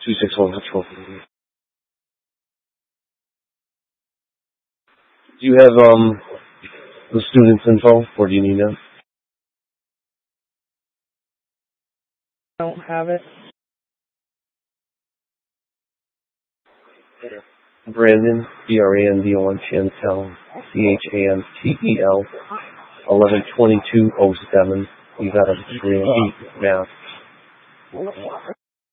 261 Control. Do you have the student's info, or do you need that? Don't have it. Brandon, BRANDON, Chantel, CHANTEL, 112207. You got a degree in math.